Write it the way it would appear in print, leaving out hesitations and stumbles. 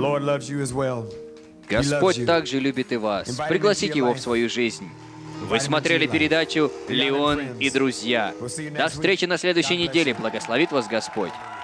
Lord loves you as well. Господь также любит и вас. Пригласите Его в свою жизнь. Вы смотрели передачу «Леон и друзья». До встречи на следующей неделе. Благословит вас Господь.